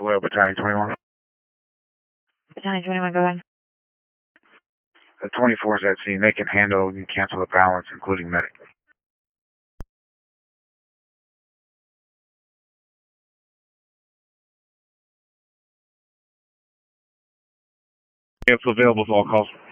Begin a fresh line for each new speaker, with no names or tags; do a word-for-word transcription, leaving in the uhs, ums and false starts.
Vallejo Battalion twenty-one.
Battalion twenty-one, go ahead.
The twenty-four is at scene. They can handle and cancel the balance, including medic. It's available to all calls.